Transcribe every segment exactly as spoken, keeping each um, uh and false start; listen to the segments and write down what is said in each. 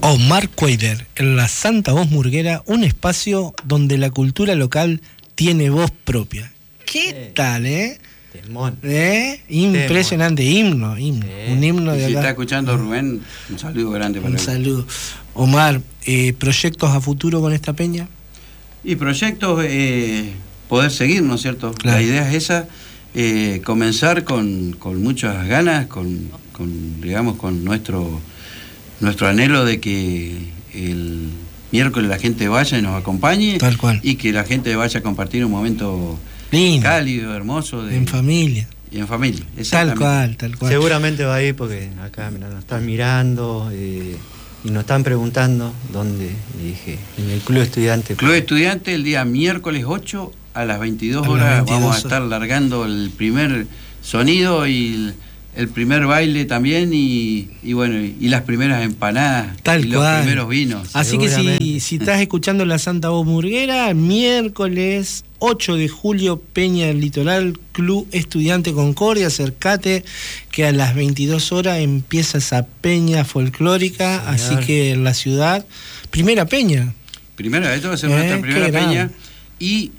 Omar Cuader, en la Santa Voz Murguera, un espacio donde la cultura local tiene voz propia. ¿Qué eh, tal, eh? Temón. ¿Eh? Impresionante, himno, himno. Sí. Un himno de y si acá. Está escuchando Rubén, un saludo grande para Un él. saludo. Omar, eh, ¿proyectos a futuro con esta peña? Y proyectos, eh, poder seguir, ¿no es cierto? Claro. La idea es esa, eh, comenzar con, con muchas ganas, con, con digamos, con nuestro, nuestro anhelo de que el miércoles la gente vaya y nos acompañe. Tal cual. Y que la gente vaya a compartir un momento lindo, cálido, hermoso. De, en familia. Y en familia, tal cual, tal cual. Seguramente va a ir porque acá mira, nos están mirando eh, y nos están preguntando dónde. Le dije, en el Club Estudiante. Club Estudiante el día miércoles ocho a las veintidós horas vamos a estar largando el primer sonido y el primer baile también y, y bueno, y las primeras empanadas tal y cual. Los primeros vinos. Así que si, si estás escuchando la Santa Voz Murguera, miércoles ocho de julio, Peña del Litoral, Club Estudiante Concordia, acercate que a las veintidós horas empieza esa peña folclórica, sí, así que en la ciudad, primera peña. Primera, esto va a ser eh, nuestra primera peña y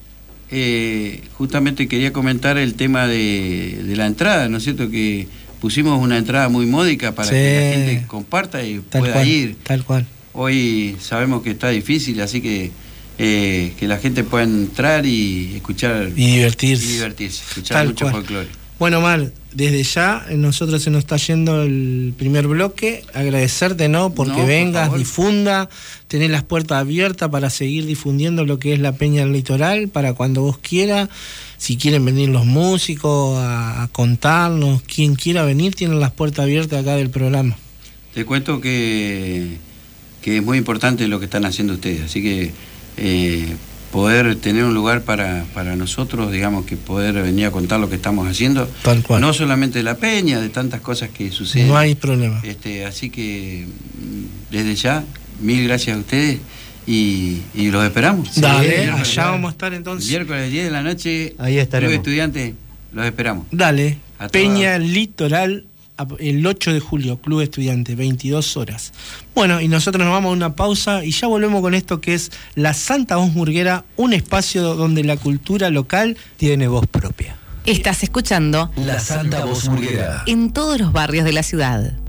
eh, justamente quería comentar el tema de, de la entrada, ¿no es cierto? Que pusimos una entrada muy módica para sí, que la gente comparta y tal pueda cual, ir. Tal cual. Hoy sabemos que está difícil, así que eh, que la gente pueda entrar y escuchar y divertirse, y divertirse escuchar tal mucho cual. folclore. Bueno, Omar, desde ya nosotros se nos está yendo el primer bloque, agradecerte, ¿no? Porque no, vengas, por difunda, tenés las puertas abiertas para seguir difundiendo lo que es la Peña del Litoral, para cuando vos quieras, si quieren venir los músicos a, a contarnos, quien quiera venir, tienen las puertas abiertas acá del programa. Te cuento que, que es muy importante lo que están haciendo ustedes, así que eh, poder tener un lugar para, para nosotros, digamos, que poder venir a contar lo que estamos haciendo. Tal cual. No solamente de la peña, de tantas cosas que suceden. No hay problema. Este, así que, desde ya, mil gracias a ustedes y, y los esperamos. Dale, sí, allá vamos a estar entonces. Miércoles diez de la noche, ahí estaremos. Club Estudiante, los esperamos. Dale, Peña Litoral, el ocho de julio, Club Estudiante, veintidós horas. Bueno, y nosotros nos vamos a una pausa y ya volvemos con esto que es la Santa Voz Murguera, un espacio donde la cultura local tiene voz propia. Estás escuchando la Santa Voz Murguera en todos los barrios de la ciudad.